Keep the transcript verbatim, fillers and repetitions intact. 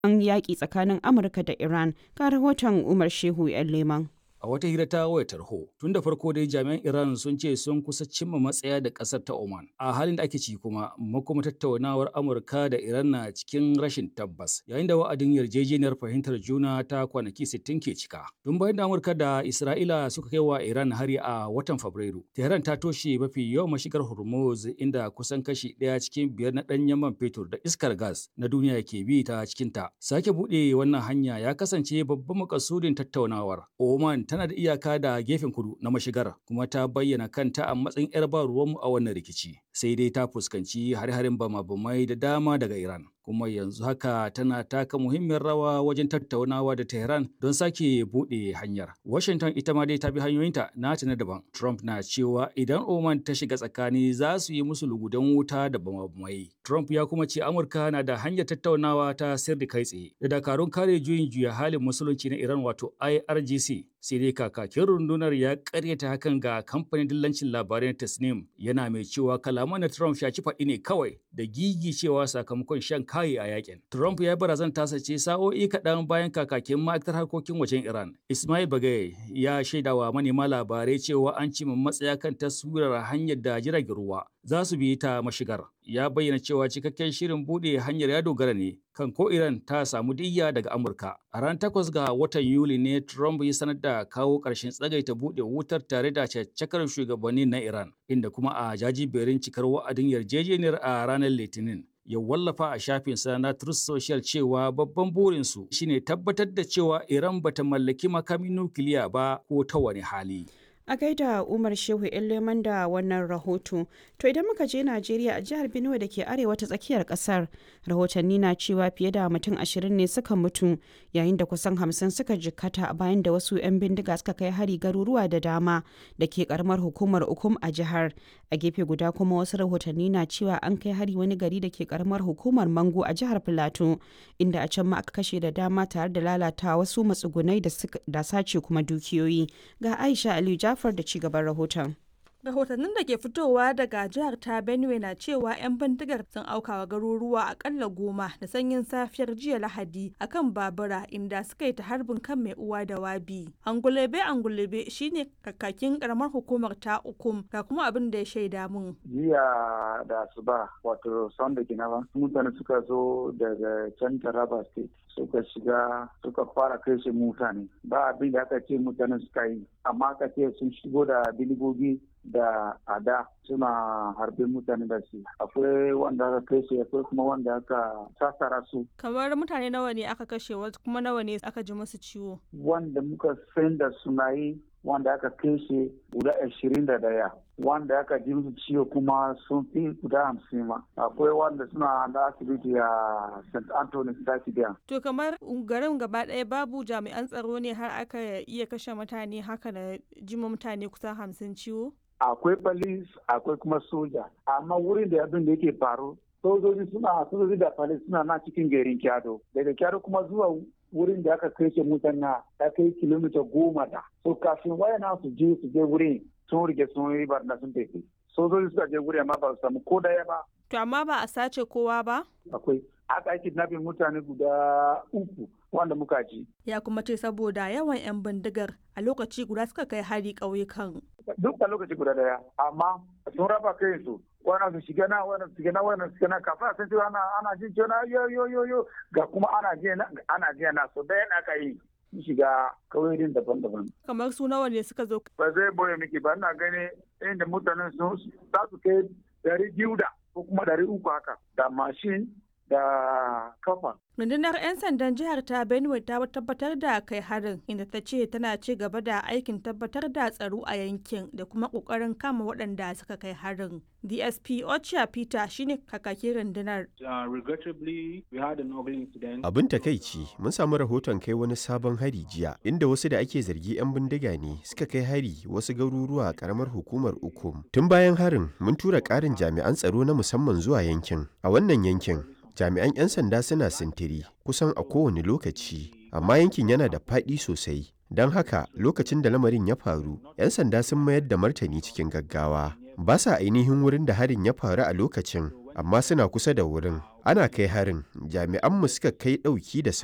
yaƙi tsakanin Amurka da Iran. Ga rahoton Umar Shehu 'yan Leman. A wata hira ta wayar tarho, tun da farko dai jami'an Iran sun ce sun kusa cimma matsaya da ƙasar ta Oman. A halin da ake ci kuma, makoma tattaunawar Amurka da Iran na cikin rashin tabbas, yayin da wa'adin yarjejeniyar fahimtar juna ta kwanaki sittin ke cika. Tun bayan da Amurka da Isra'ila suka kai wa Iran hari a watan Fabrairu, Tehran ta toshe mafi yawan mashigar Hormuz inda kusan kashi ɗaya cikin biyar na ɗanyen man fetur da iskar gas na duniya ke bi ta cikinta. Sake buɗe wannan hanya ya kasance babban makasudin tattaunawar. Oman tana da iyaka da gefen kudu na mashigar kuma ta bayyana kanta a matsayin 'yar ba ruwanmu a wannan rikici, sai dai ta fuskanci hare-haren bama-bamai da dama daga Iran, kuma yanzu haka tana taka muhimmiyar rawa wajen tattaunawa da Tehran don sake buɗe hanyar. Washington ita ma dai ta bi hanyoyinta nata na daban. Trump na cewa idan Oman ta shiga tsakani za su yi musu lugudan wuta da bama-bamai. Trump ya kuma ce Amurka na da hanyar tattaunawa ta sirri kai tsaye da dakarun kare juyin juya halin musulunci na Iran wato I R G C. Sai dai kakakin rundunar ya karyata hakan ga kamfanin dillancin labarai na Tasnim, yana mai cewa kalaman na Trump shaci faɗi ne kawai da gigi cewa sakamakon shan kayi a yakin. Trump ya barazan tasa ce sa'o'i kaɗan bayan kakakin ma'aikatar harkokin wajen Iran, Ismail Bagay, ya shaidawa manema labarai cewa an cimma matsaya kan taswirar hanyar da jiragen ruwa za su bi ta mashigar. Ya bayyana cewa cikakken shirin buɗe hanyar ya dogara ne kan ko Iran ta samu diyya daga Amurka. A ran takwas ga watan Yuli ne Trump ya sanar da kawo ƙarshen tsagaita buɗe wutar tare da caccakar shugabanni na Iran, inda kuma a jajiberin cikar wa'adin yarjejeniyar a ranar Litinin ya wallafa a shafinsa na Truth Social cewa babban burinsu shine tabbatar da cewa Iran bata mallaki makamin nukiliya ba ko ta wani hali. A gaida Umar Shehu 'yan Leman da wannan rahoto. To idan muka je Najeriya, a jihar Benue da ke arewa ta tsakiyar kasar, rahotanni na cewa fiye da mutum ashirin ne suka mutu yayin da kusan hamsin suka jikkata bayan da wasu 'yan bindiga suka kai hari garuruwa da dama da ke karamar hukumar Ukum a jihar. A gefe guda kuma wasu rahotanni na cewa an kai hari wani gari da ke karamar hukumar Mango a jihar Filato, inda a can ma aka kashe da dama tare da lalata wasu matsugunai da sace kuma dukiyoyi. Ga Aisha Aliyu Jafar da cigaban rahoton. Rahotannin da ke fitowa daga jihar ta Benue na cewa 'yan bindigar sun aukawa garuruwa akalla goma da sanyin safiyar jiya Lahadi akan babura inda suka yi ta harbin kan mai uwa da wabi. Angulebe Angulebe shine kakakin karamar hukumar ta Ukum, ga kuma abin da ya shaida mun. Jiya da asuba wato Sunday kenan mutane suka zo daga can Taraba State suka shiga suka fara kai shi mutane, ba abin da aka ce mutane suka yi, amma aka ce sun shigo da biligogi da ada suna harbin mutane da su. Akwai wanda aka kai shi, akwai kuma wanda aka sassara su. Kamar mutane nawa ne aka kashe, wasu kuma nawa ne aka ji musu ciwo? Wanda muka san da sunayi wanda aka kai shi guda ashirin da daya, wanda aka ji musu ciwo kuma sun fi guda hamsin ma. Akwai wanda suna da asibiti a Saint Anthony Stadium. To kamar garin gaba ɗaya babu jami'an tsaro ne har aka iya kashe mutane haka da jima mutane kusan hamsin ciwo? Akwai police, akwai kuma soja, amma wurin da abin da yake faru sojoji suna sojoji da police suna na cikin garin Kyado. Daga Kyado kuma zuwa wurin da aka kai shi mutane ya kai kilomita goma da. So kafin wayana su je su je wurin sun rike sun yi barna sun tafi. Sojoji suka je wurin amma ba su samu ko daya ba. To amma ba a sace kowa ba? Akwai. Aka yi kidnapping mutane guda uku wanda muka ji. Ya kuma ce saboda yawan 'yan bindigar a lokaci guda suka kai hari ƙauyukan. Duk a lokaci guda daya, amma sun raba kai su. Wannan su shiga na wannan su shiga na wannan su shiga na kafin a san cewa ana ana jin cewa yo yo yo yo ga kuma ana jiya na ana jiya na so dayan aka yi shiga kauyoyin daban-daban. Kamar su nawa ne suka zo? Ba zai boye miki ba, ina gani inda mutanen sun za su kai dari biyu da ko kuma dari uku haka da mashin da kafa. Rundunar 'yan sandan jihar ta Benue ta tabbatar da kai harin, inda ta ce tana ci gaba da aikin tabbatar da tsaro a yankin da kuma kokarin kama waɗanda suka kai harin. D S P Ocha Peter shine kakakin rundunar. Abin takaici, mun samu rahoton kai wani sabon hari jiya, inda wasu da ake zargi 'yan bindiga ne suka kai hari wasu garuruwa a karamar hukumar Ukum. Tun bayan harin, mun tura ƙarin jami'an tsaro na musamman zuwa yankin. A wannan yankin, jami'an 'yan sanda suna sintiri kusan a kowane lokaci, amma yankin yana da faɗi sosai. Don haka lokacin da lamarin ya faru, 'yan sanda sun mayar da martani cikin gaggawa. Ba sa ainihin wurin da harin ya faru a lokacin, amma suna kusa da wurin. Ana kai harin, jami'anmu suka kai ɗauki da